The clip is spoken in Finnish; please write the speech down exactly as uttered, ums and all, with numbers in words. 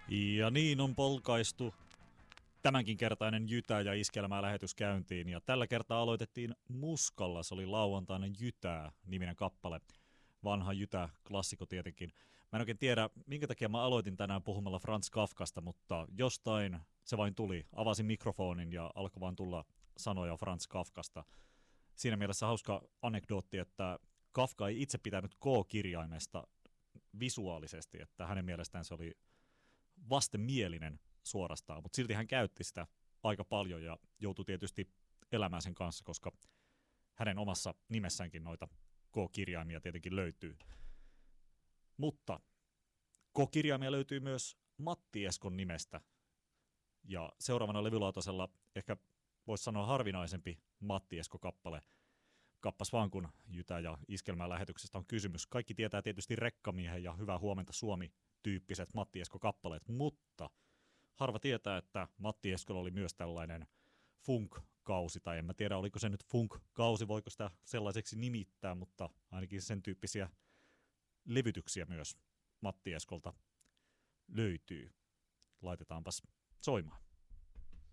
Ja niin on polkaistu tämänkin kertainen Jytä ja Iskelmää lähetys käyntiin. Ja tällä kertaa aloitettiin Muskalla, se oli lauantainen Jytää niminen kappale. Vanha Jytä, klassikko tietenkin. Mä en oikein tiedä, minkä takia mä aloitin tänään puhumalla Franz Kafkasta, mutta jostain se vain tuli. Avasin mikrofonin ja alkoi vaan tulla sanoja Franz Kafkasta. Siinä mielessä hauska anekdootti, että Kafka ei itse pitänyt K-kirjaimesta visuaalisesti, että hänen mielestään se oli vastenmielinen suorastaan, mutta silti hän käytti sitä aika paljon ja joutui tietysti elämään sen kanssa, koska hänen omassa nimessäänkin noita K-kirjaimia tietenkin löytyy. Mutta K-kirjaimia löytyy myös Matti Eskon nimestä, ja seuraavana levylautasella ehkä voisi sanoa harvinaisempi Matti Esko-kappale. Kappas vaan, kun Jytä ja Iskelmää lähetyksestä on kysymys. Kaikki tietää tietysti Rekkamiehen ja Hyvää huomenta Suomi-tyyppiset Matti Esko-kappaleet, mutta harva tietää, että Matti Eskolla oli myös tällainen funk-kausi, tai en mä tiedä, oliko se nyt funk-kausi, voiko sitä sellaiseksi nimittää, mutta ainakin sen tyyppisiä levytyksiä myös Matti Eskolta löytyy. Laitetaanpas soimaan.